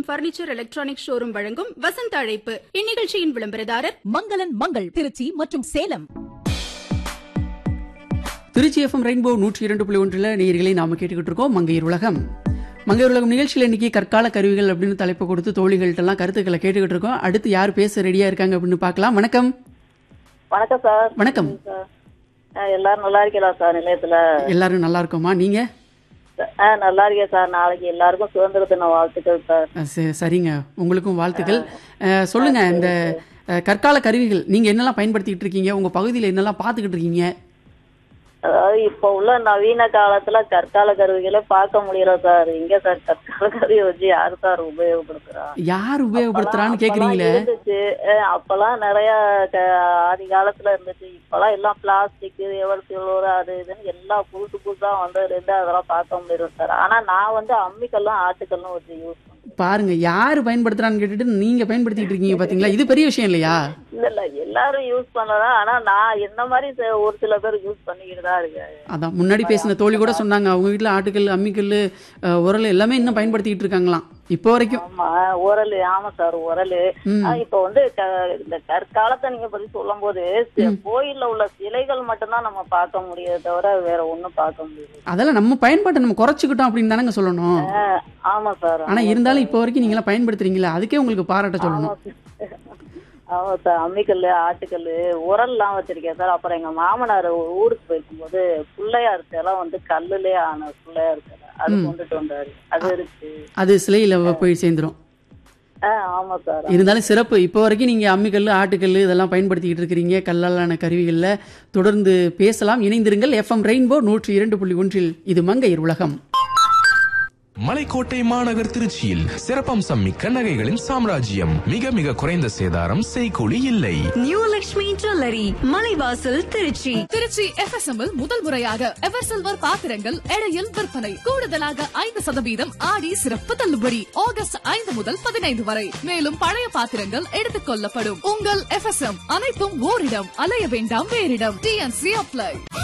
Furniture electronic showroom வழங்கும் வசந்த அழைப்பு. இந்நிகழ்ச்சியின் விளம்பரதாரர் மங்களன் மங்கள், திருச்சி மற்றும் சேலம். திருச்சி FM ரெயின்போ 102.1 நேயர்களை நாம கேட்டுக்கிட்டு இருக்கோம். மங்கையர் உலகம். மங்கையர் உலகம் நிகழ்ச்சியில் இன்னைக்கு கற்கால கருவிகள் அப்படின்னு தலைப்பு கொடுத்து தோழிகள்கிட்ட எல்லாம் கருத்துக்களை கேட்டுக்கிட்டு இருக்கோம். அடுத்து யார் பேச ரெடியா இருக்காங்க அப்படின்னு பார்க்கலாம். வணக்கம். வணக்கம் சார். வணக்கம். எல்லாரும் நல்லா இருக்கீங்களா சார்? நிலையத்துல எல்லாரும் நல்லா இருக்கோமா? நீங்க? நல்லா இருக்கேன் சார். நாளைக்கு எல்லாருக்கும் சுதந்திர தின வாழ்த்துக்கள் சார். சரிங்க, உங்களுக்கும் வாழ்த்துக்கள். சொல்லுங்க, இந்த கற்கால கருவிகள் நீங்க என்னெல்லாம் பயன்படுத்திக்கிட்டு இருக்கீங்க? உங்க பகுதியில் என்னெல்லாம் பார்த்துக்கிட்டு இருக்கீங்க? அதாவது இப்ப உள்ள நவீன காலத்துல கற்கால கருவிகளை பார்க்க முடியல சார். எங்க சார் கற்கால கருவி வச்சு யாரு சார் உபயோகப்படுத்துறா? யார் உபயோகப்படுத்துறான்னு கேக்குறீங்களே. இருந்துச்சு, அப்பெல்லாம் நிறைய ஆதி காலத்துல இருந்துச்சு. இப்பெல்லாம் எல்லாம் பிளாஸ்டிக், எவர்சிலோர், அது இதுன்னு எல்லாம் புதுசு புதுசா வந்ததுல இருந்து அதெல்லாம் பார்க்க முடியும் சார். ஆனா நான் வந்து அம்மிக்கல்லும் ஆட்டுக்கல்லும் வச்சு யூஸ் பண்ணுவேன். பாருங்க, யாரு பயன்படுத்துறான்னு கேட்டுட்டு நீங்க பயன்படுத்திட்டு இருக்கீங்க பாத்தீங்களா? இது பெரிய விஷயம் இல்லையா? இல்ல எல்லாரும் யூஸ் பண்ணலாம். ஆனா நான் என்ன மாதிரி ஒரு சில பேர் யூஸ் பண்ணிக்கிட்டு தான் இருக்கேன். அதான் முன்னாடி பேசின தோழி கூட சொன்னாங்க, அவங்க வீட்டுல ஆட்டுக்கல், அம்மிக்கல், உரல் எல்லாமே இன்னும் பயன்படுத்திட்டு இருக்காங்களாம் இப்போ வரைக்கும். ஆமா, உரல். ஆமா சார், உரல். இப்ப வந்து இந்த கற்காலத்தை நீங்க பத்தி சொல்லும் போது கோயில்ல உள்ள சிலைகள் மட்டும்தான் நம்ம பார்க்க முடியாது, தவிர வேற ஒண்ணும் பார்க்க முடியாது. அதெல்லாம் நம்ம பயன்பாட்டை நம்ம குறைச்சிக்கிட்டோம் அப்படின்னு தானங்க சொல்லணும். ஆமா சார். ஆனா இருந்தாலும் இப்போ வரைக்கும் நீங்க எல்லாம் பயன்படுத்துறீங்களா, அதுக்கே உங்களுக்கு பாராட்ட சொல்லணும். ஆமா சார், அம்மிக்கல்லு, ஆட்டுக்கல்லு, உரல் எல்லாம் வச்சிருக்கேன் சார். அப்புறம் எங்க மாமனார் ஊருக்கு போயிருக்கும் போது பிள்ளையார் எல்லாம் வந்து கல்லுலே ஆன பிள்ளையார் அது கொண்டுட்டு வந்தாரு. அது இருக்கு. அது சிலையில போய் சேர்ந்துரும். ஆமா சார். இருந்தாலும் சிறப்பு. இப்போ வரைக்கும் நீங்க அம்மிக்கல், ஆட்டுக்கல் இதெல்லாம் பயன்படுத்திக்கிட்டு இருக்கிறீங்க. கல்லாலான கருவிகள்ல தொடர்ந்து பேசலாம். இணைந்திருங்கள். FM rainbow 102.1. இது மங்கையர் உலகம். மலைக்கோட்டை மாநகர் திருச்சியில் சிறப்பம்சம் மிக்க நகைகளின் சாம்ராஜ்யம். மிக மிக குறைந்த சேதாரம், செய்கூலி இல்லை. New Lakshmi jewellery, Malaivasal, Trichy. Trichy FSM இல் முதல் முறையாக எவர் சில்வர் பாத்திரங்கள் எடையில் விற்பனை. கூடுதலாக 5% ஆடி சிறப்பு தள்ளுபடி. ஆகஸ்ட் 5 முதல் 15 வரை. மேலும் பழைய பாத்திரங்கள் எடுத்துக் கொள்ளப்படும். உங்கள் FSM, அனைத்தும் ஓரிடம், அலைய வேண்டாம் வேறிடம். TNC apply.